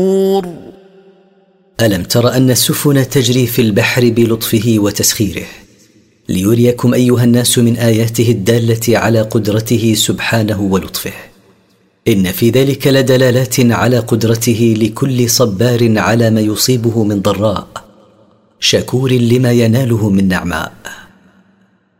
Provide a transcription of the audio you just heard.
ألم تر أن السفن تجري في البحر بلطفه وتسخيره ليريكم أيها الناس من آياته الدالة على قدرته سبحانه ولطفه. إن في ذلك لدلالات على قدرته لكل صبار على ما يصيبه من ضراء، شكور لما يناله من نعماء.